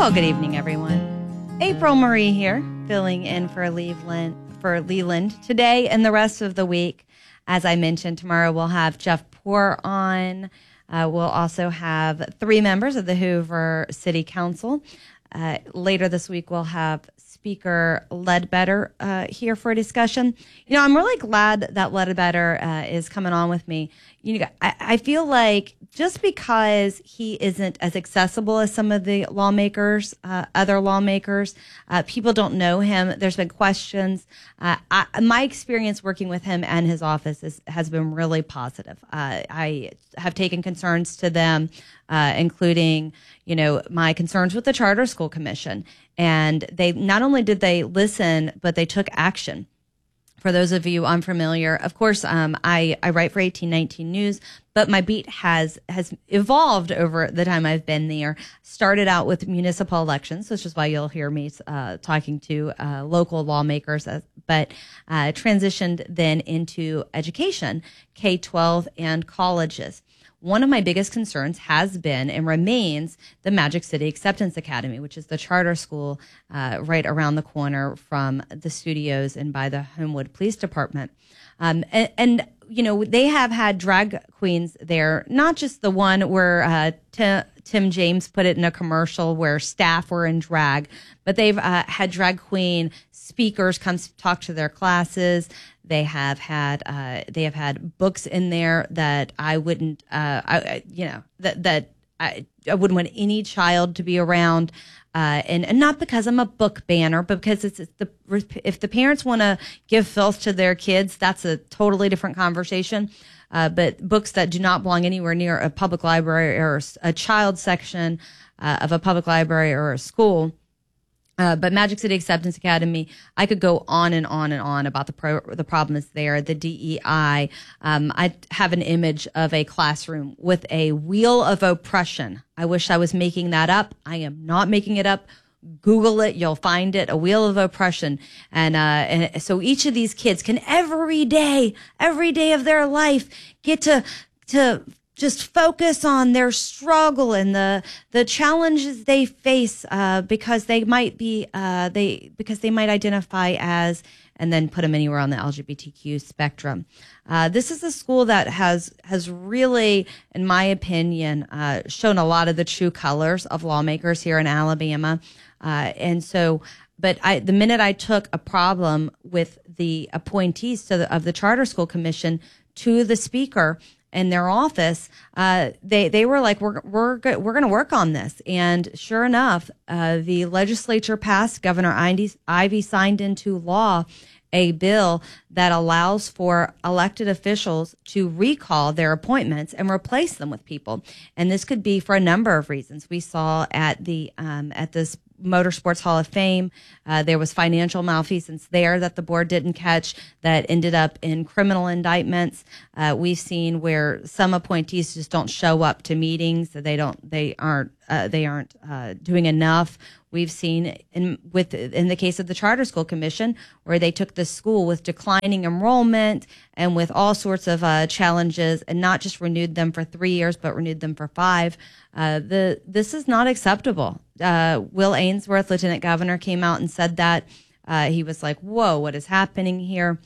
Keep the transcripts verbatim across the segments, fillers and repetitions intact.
Well, good evening, everyone. April Marie here, filling in for Leland, for Leland today and the rest of the week. As I mentioned, tomorrow we'll have Jeff Poor on. Uh, we'll also have three members of the Hoover City Council. Uh, later this week, we'll have Speaker Ledbetter uh, here for a discussion. You know, I'm really glad that Ledbetter uh, is coming on with me. You know, I, I feel like just because he isn't as accessible as some of the lawmakers, uh, other lawmakers, uh, people don't know him. There's been questions. Uh, I, my experience working with him and his office is, has been really positive. Uh, I have taken concerns to them, uh, including, you know, my concerns with the Charter School Commission. And they not only did they listen, but they took action. For those of you unfamiliar, of course, um, I, I write for eighteen nineteen News, but my beat has has evolved over the time I've been there. Started out with municipal elections, which is why you'll hear me uh, talking to uh, local lawmakers, uh, but uh, transitioned then into education, K twelve and colleges. One of my biggest concerns has been and remains the Magic City Acceptance Academy, which is the charter school uh, right around the corner from the studios and by the Homewood Police Department. Um, and, and, you know, they have had drag queens there, not just the one where uh, Tim, Tim James put it in a commercial where staff were in drag, but they've uh, had drag queen speakers come talk to their classes. They have had uh, they have had books in there that I wouldn't uh, I, you know that that I, I wouldn't want any child to be around, uh, and, and not because I'm a book banner, but because it's, it's the if the parents want to give filth to their kids, that's a totally different conversation. Uh, but books that do not belong anywhere near a public library or a child section uh, of a public library or a school. Uh, but Magic City Acceptance Academy, I could go on and on and on about the pro, the problems there, the D E I. Um, I have an image of a classroom with a wheel of oppression. I wish I was making that up. I am not making it up. Google it. You'll find it, a wheel of oppression. And, uh, and so each of these kids can every day, every day of their life get to, to, just focus on their struggle and the the challenges they face uh, because they might be uh, they because they might identify as, and then put them anywhere on the L G B T Q spectrum. Uh, this is a school that has has really, in my opinion, uh, shown a lot of the true colors of lawmakers here in Alabama, uh, and so. But I, the minute I took a problem with the appointees to the, of the Charter School Commission to the speaker in their office, uh, they they were like, we're we're go- we're going to work on this, and sure enough, uh, the legislature passed. Governor Ivey, Ivey signed into law a bill that allows for elected officials to recall their appointments and replace them with people, and this could be for a number of reasons. We saw at the um, at this Motorsports Hall of Fame, uh, there was financial malfeasance there that the board didn't catch that ended up in criminal indictments. Uh, we've seen where some appointees just don't show up to meetings; they don't, they aren't, uh, they aren't uh, doing enough. We've seen in with in the case of the Charter School Commission, where they took the school with declining enrollment and with all sorts of uh, challenges, and not just renewed them for three years, but renewed them for five. Uh, the this is not acceptable. Uh, Will Ainsworth, Lieutenant Governor, came out and said that. Uh, he was like, "Whoa, what is happening here?"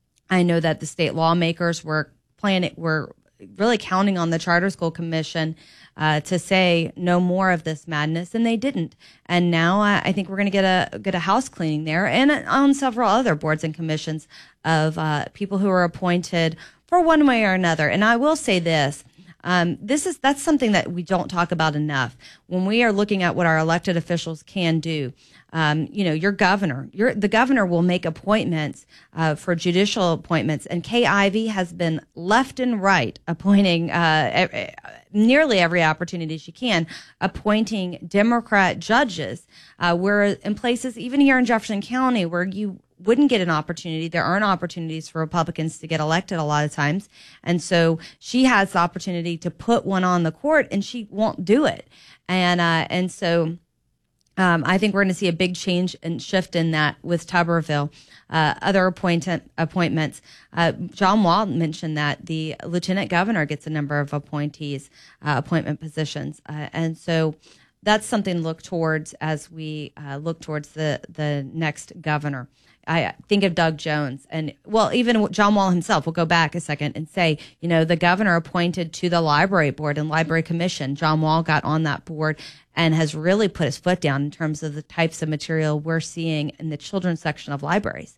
I know that the state lawmakers were planning, were really counting on the Charter School Commission uh, to say no more of this madness, and they didn't. And now I, I think we're going to get a get a house cleaning there, and on several other boards and commissions of uh, people who are appointed for one way or another. And I will say this. Um, this is that's something that we don't talk about enough when we are looking at what our elected officials can do. Um, you know, your governor, your the governor will make appointments uh, for judicial appointments, and Kay Ivey has been left and right appointing uh, e- nearly every opportunity she can, appointing Democrat judges. Uh, where in places, even here in Jefferson County, where you wouldn't get an opportunity. There aren't opportunities for Republicans to get elected a lot of times. And so she has the opportunity to put one on the court, and she won't do it. And uh, and so um, I think we're going to see a big change and shift in that with Tuberville. Uh, other appoint- appointments, uh, John Wall mentioned that the lieutenant governor gets a number of appointees, uh, appointment positions. Uh, and so that's something to look towards as we uh, look towards the, the next governor. I think of Doug Jones and, well, even John Wall himself. We'll go back a second and say, you know, the governor appointed to the library board and library commission. John Wall got on that board and has really put his foot down in terms of the types of material we're seeing in the children's section of libraries.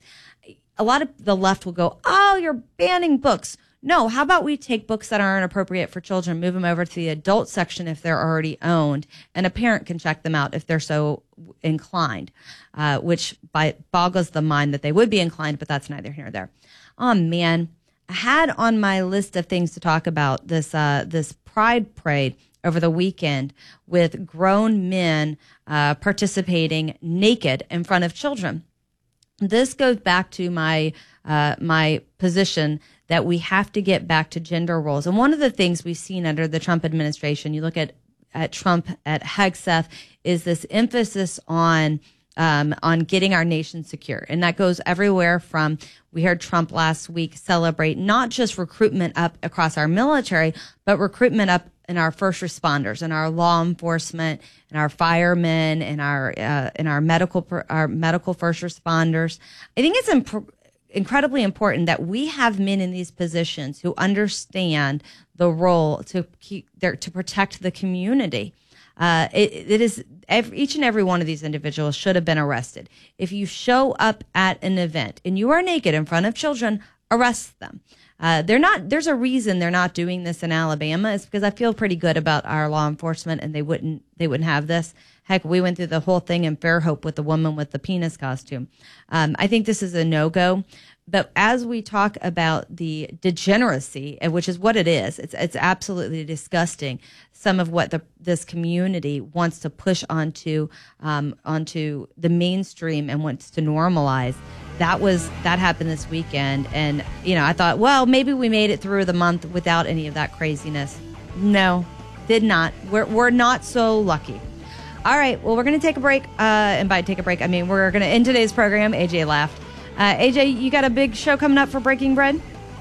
A lot of the left will go, oh, you're banning books. No, how about we take books that aren't appropriate for children, move them over to the adult section if they're already owned, and a parent can check them out if they're so inclined, uh, which by, boggles the mind that they would be inclined, but that's neither here nor there. Oh, man. I had on my list of things to talk about this uh, this Pride Parade over the weekend with grown men uh, participating naked in front of children. This goes back to my uh, my position that we have to get back to gender roles. And one of the things we've seen under the Trump administration, you look at, at Trump, at Hegseth, is this emphasis on um, on getting our nation secure. And that goes everywhere from, we heard Trump last week celebrate not just recruitment up across our military, but recruitment up in our first responders and our law enforcement and our firemen and our uh, and our medical our medical first responders. I think it's imp- incredibly important that we have men in these positions who understand the role to keep their, to protect the community. Uh, it, it is every, each and every one of these individuals should have been arrested. If you show up at an event and you are naked in front of children, arrest them. Uh, they're not. There's a reason they're not doing this in Alabama. It's because I feel pretty good about our law enforcement, and they wouldn't. They wouldn't have this. Heck, we went through the whole thing in Fairhope with the woman with the penis costume. Um, I think this is a no-go. But as we talk about the degeneracy, which is what it is, it's it's absolutely disgusting. Some of what the this community wants to push onto um, onto the mainstream and wants to normalize. That was that happened this weekend, and you know I thought, well, maybe we made it through the month without any of that craziness. No, did not. We're we're not so lucky. All right, well, we're going to take a break, uh, and by take a break, I mean we're going to end today's program. A J laughed. Uh, A J, you got a big show coming up for Breaking Bread?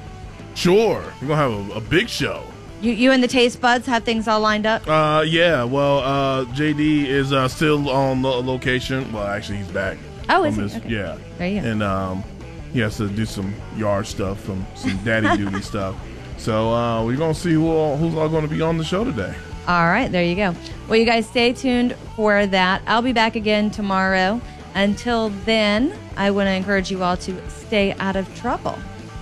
Sure, we're gonna have a, a big show. You you and the Taste Buds have things all lined up? Uh, yeah. Well, uh, J D is uh, still on lo- location. Well, actually, he's back. Oh, is he? His, okay. Yeah. There you go. And um, he has to do some yard stuff, some some daddy duty stuff. So uh, we're gonna see who all, who's all going to be on the show today. All right, there you go. Well, you guys stay tuned for that. I'll be back again tomorrow. Until then, I want to encourage you all to stay out of trouble.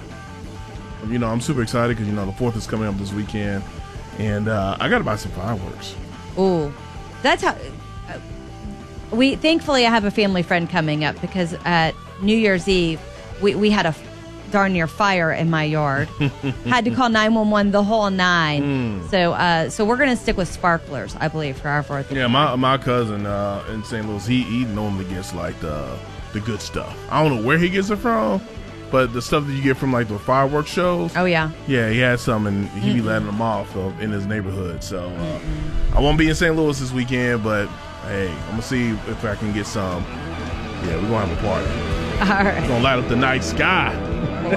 You know, I'm super excited because you know the fourth is coming up this weekend, and uh, I got to buy some fireworks. Ooh, that's how. Uh, we thankfully I have a family friend coming up because at New Year's Eve we we had a darn near fire in my yard. Had to call nine one one the whole nine. Mm. So uh, so we're gonna stick with sparklers, I believe, for our fourth. Yeah, my my cousin uh, in Saint Louis, he he normally gets like the the good stuff. I don't know where he gets it from, but the stuff that you get from like the fireworks shows. Oh yeah. Yeah, he has some, and he Mm-mm. be letting them off uh, in his neighborhood. So uh, I won't be in Saint Louis this weekend, but hey, I'm gonna see if I can get some. Yeah, we're gonna have a party. All right. We're gonna light up the night sky.